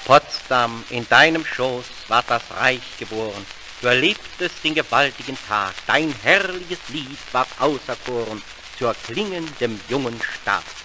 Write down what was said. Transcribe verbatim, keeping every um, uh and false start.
Potsdam, in deinem Schoß ward das Reich geboren, du erlebtest den gewaltigen Tag, dein herrliches Lied ward auserkoren zur klingenden jungen Stadt.